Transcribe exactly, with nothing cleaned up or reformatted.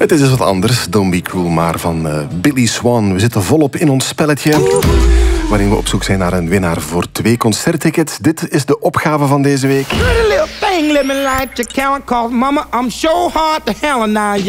Het is dus wat anders, Don't Be Cruel, maar van uh, Billy Swan. We zitten volop in ons spelletje, waarin we op zoek zijn naar een winnaar voor twee concerttickets. Dit is de opgave van deze week. Pretty little thing, let me light your count, cause mama, I'm so hard to handle now.